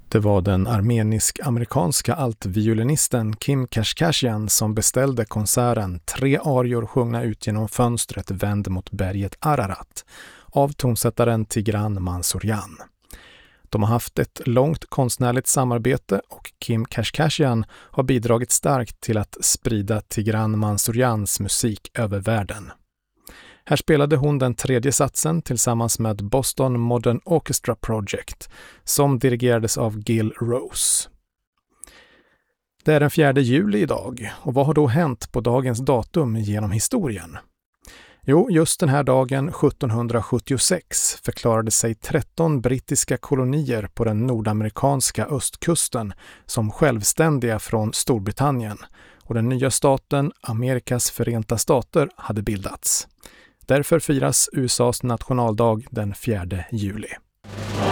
Det var den armenisk-amerikanska altviolinisten Kim Kashkashian som beställde konserten 3 arior sjungna ut genom fönstret vänd mot berget Ararat av tonsättaren Tigran Mansurjan. De har haft ett långt konstnärligt samarbete och Kim Kashkashian har bidragit starkt till att sprida Tigran Mansurjans musik över världen. Här spelade hon den 3:e satsen tillsammans med Boston Modern Orchestra Project som dirigerades av Gil Rose. Det är den 4 juli idag och vad har då hänt på dagens datum genom historien? Jo, just den här dagen 1776 förklarade sig 13 brittiska kolonier på den nordamerikanska östkusten som självständiga från Storbritannien och den nya staten Amerikas Förenta Stater hade bildats. Därför firas USAs nationaldag den 4 juli.